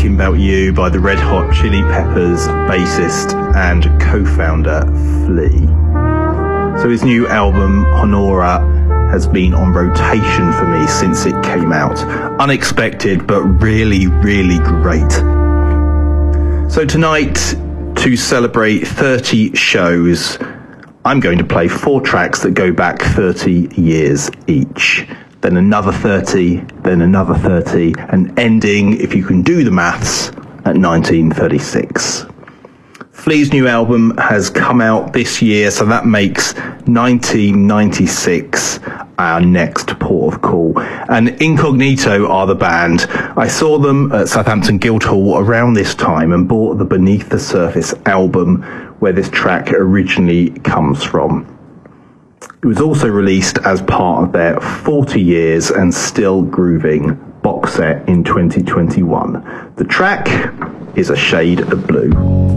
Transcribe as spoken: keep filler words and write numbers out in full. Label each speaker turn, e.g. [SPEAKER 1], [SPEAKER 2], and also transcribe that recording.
[SPEAKER 1] Thinking About You by the Red Hot Chili Peppers bassist and co-founder Flea. So his new album, Honora, has been on rotation for me since it came out. Unexpected, but really, really great. So tonight, to celebrate thirty shows, I'm going to play four tracks that go back thirty years each. Then another thirty, then another thirty, and ending, if you can do the maths, at nineteen thirty-six. Flea's new album has come out this year, so that makes nineteen ninety-six our next port of call. And Incognito are the band. I saw them at Southampton Guildhall around this time and bought the Beneath the Surface album, where this track originally comes from. It was also released as part of their forty years and Still Grooving box set in twenty twenty-one. The track is A Shade of Blue.